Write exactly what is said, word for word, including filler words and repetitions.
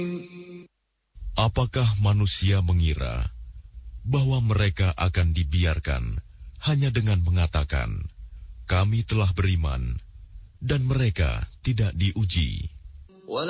Apakah manusia mengira bahwa mereka akan dibiarkan hanya dengan mengatakan, "Kami telah beriman," dan mereka tidak diuji?